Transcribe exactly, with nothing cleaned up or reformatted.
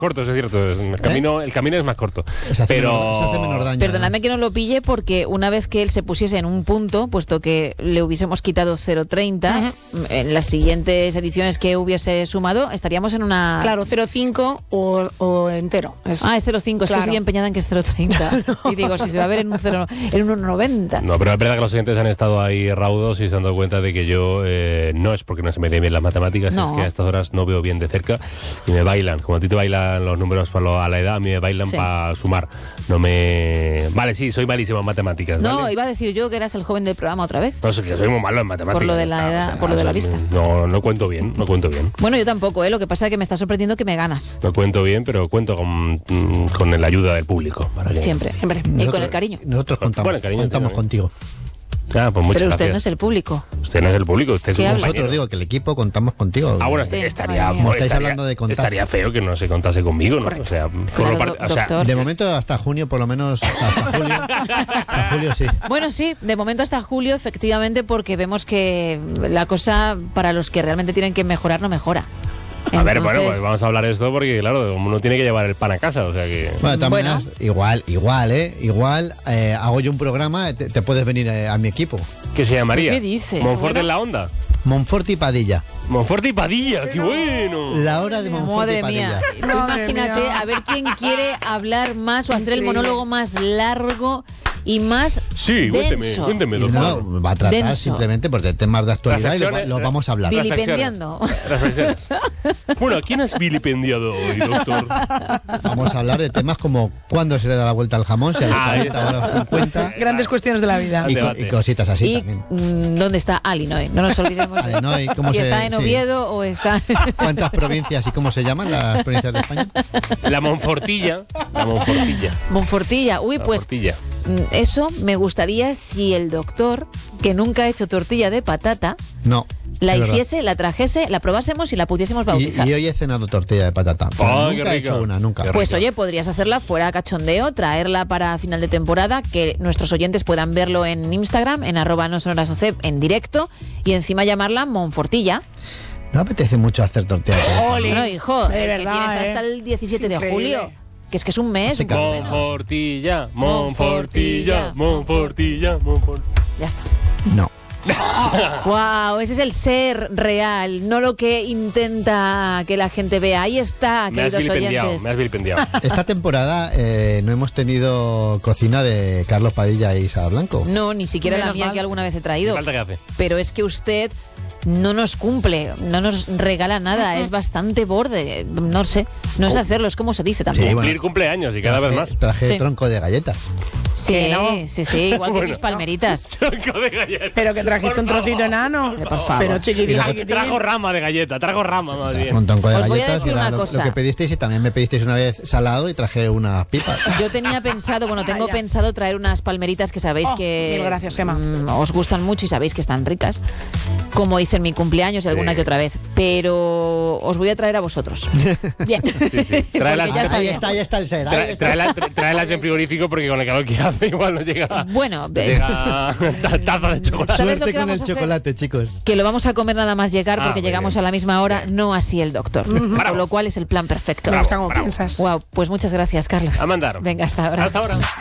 Corto, es cierto. El camino, ¿Eh? el camino es más corto. Se hace, pero... menor, se hace menor daño. Perdonadme ¿eh? que no lo pille, porque una vez que él se pusiese en un punto, puesto que le hubiésemos quitado cero coma treinta, uh-huh. en las siguientes ediciones que hubiese sumado, estaríamos en una... Claro, cero coma cinco o, o entero. Es... Ah, es cero coma cinco, claro. Es que estoy empeñada en que es cero coma treinta. No. Y digo, si se va a ver en un, cero, en un uno coma noventa. No, pero es verdad que los oyentes han estado ahí raudos y se han dado cuenta de que yo eh, no es porque no se me den bien las matemáticas, no. Es que a estas horas no veo bien de cerca y me bailan. Como a ti te bailan los números para lo, a la edad, a mí me bailan sí. para sumar. No me... Vale, sí, soy malísimo en matemáticas. No, ¿vale? Iba a decir yo que eras el joven del programa otra vez. No, es que soy muy malo en matemáticas. Por lo de la está, edad, o sea, por lo de la o sea, vista. No, no cuento bien, no cuento bien. Bueno, yo tampoco, ¿eh? Lo que pasa es que me está sorprendiendo que me ganas. No cuento bien, pero cuento con, con la ayuda del público. Para que... Siempre, siempre. Nosotros, y con el cariño. Nosotros contamos, bueno, cariño, contamos contigo. Ah, pues muchas pero usted gracias. no es el público. Usted no es el público, usted es un compañero. Nosotros digo que el equipo contamos contigo. Ah, bueno, sí. estaría... Como estáis estaría, hablando de contar. Estaría feo que no se contase conmigo, ¿no? Correcto. O sea, claro, par... o sea, de momento hasta junio, por lo menos hasta julio. Hasta julio, sí. Bueno, sí, de momento hasta julio, efectivamente, porque vemos que la cosa para los que realmente tienen que mejorar no mejora. A Entonces... ver, bueno, pues vamos a hablar de esto porque, claro, uno tiene que llevar el pan a casa, o sea que... Bueno, de todas bueno. maneras, igual, igual, ¿eh? Igual eh, hago yo un programa, te, te puedes venir eh, a mi equipo. ¿Qué se llamaría? ¿Qué dice? ¿Monforte en la onda? Monforte y Padilla. Monforte y Padilla, qué bueno. La hora de Monforte y Padilla. Madre mía, imagínate, a ver quién quiere hablar más o hacer el monólogo más largo y más sí, cuénteme, denso. cuénteme, doctor. No, va a tratar denso. Simplemente por de temas de actualidad y lo, lo vamos a hablar. Vilipendiando. Reflexiones. Bueno, ¿a quién has vilipendiado hoy, doctor? Vamos a hablar de temas como cuándo se le da la vuelta al jamón, si a los cuarenta o a los cincuenta. Grandes cuestiones de la vida. Y, co y cositas así y, también. ¿Dónde está Alinoy? No nos olvidemos. Alinoy, ¿cómo si se, está en Oviedo sí. o está... ¿Cuántas provincias y cómo se llaman las provincias de España? La Monfortilla. La Monfortilla. Monfortilla. Uy, la pues... Monfortilla. Eso me gustaría si el doctor, que nunca ha hecho tortilla de patata, no, la hiciese, verdad. La trajese, la probásemos y la pudiésemos bautizar. Y, y hoy he cenado tortilla de patata. Oh, nunca he hecho una, nunca. Pues oye, podrías hacerla fuera cachondeo, traerla para final de temporada, que nuestros oyentes puedan verlo en Instagram, en arroba no sonoras O C en directo, y encima llamarla Monfortilla. No apetece mucho hacer tortilla de patata. Bueno, hijo, de eh, verdad, que tienes eh. hasta el diecisiete de julio. Que es que es un mes. Hace un Monfortilla, Monfortilla, Monfortilla, Monfortilla. Ya está. No. Wow, ese es el ser real, no lo que intenta que la gente vea. Ahí está, me has queridos oyentes. Me has vilipendiado. Esta temporada eh, no hemos tenido cocina de Carlos Padilla y Sara Blanco. No, ni siquiera Menos la mía mal. que alguna vez he traído. ¿Qué falta que hace? Pero es que usted no nos cumple, no nos regala nada, es bastante borde, no sé, no es hacerlo, es como se dice también. Sí, Cumplir cumpleaños y cada traje, vez más. Traje Sí. tronco de galletas. Sí, ¿no? sí, sí, igual que Bueno, mis palmeritas. Tronco de galleta. Pero que trajiste Por un trocito favor. enano. Por favor. Pero chiquitín, Tra- chiquitín. Trajo rama de galleta, trajo rama más bien. Un tronco de Os voy a galletas. decir y era una lo, cosa. lo que pedisteis y también me pedisteis una vez salado y traje unas pipas. Yo tenía pensado, bueno, tengo Vaya. pensado traer unas palmeritas que sabéis Oh, que mil gracias, Gemma. mm, os gustan mucho y sabéis que están ricas, como hice en mi cumpleaños y alguna Sí. que otra vez, pero os voy a traer a vosotros. Bien. Sí, sí. Tráelas, Porque ya está ahí bien. está, ahí está el ser. ahí tra- está. tráelas, tra- tráelas en frigorífico porque con el calor que hace igual no llega. Bueno, no llega ta- taza de chocolate. ¿Sabes lo Suerte que con vamos el a hacer? chocolate, chicos. Que lo vamos a comer nada más llegar Ah, porque muy llegamos bien. a la misma hora, Bien. no así el doctor. Con Bravo. lo cual es el plan perfecto. Me gusta como bravo. piensas. Wow, pues muchas gracias, Carlos. A mandar. Venga, hasta ahora. Hasta ahora.